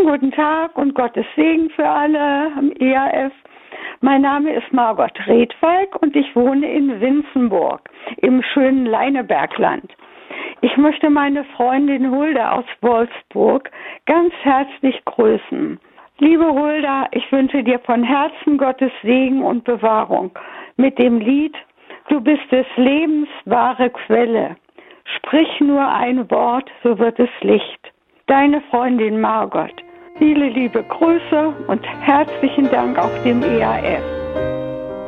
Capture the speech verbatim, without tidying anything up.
guten Tag und Gottes Segen für alle am E A F. Mein Name ist Margot Redwalk und ich wohne in Winzenburg im schönen Leinebergland. Ich möchte meine Freundin Hulda aus Wolfsburg ganz herzlich grüßen. Liebe Hulda, ich wünsche dir von Herzen Gottes Segen und Bewahrung mit dem Lied Du bist des Lebens wahre Quelle. Sprich nur ein Wort, so wird es Licht. Deine Freundin Margot. Viele liebe Grüße und herzlichen Dank auch dem E A F.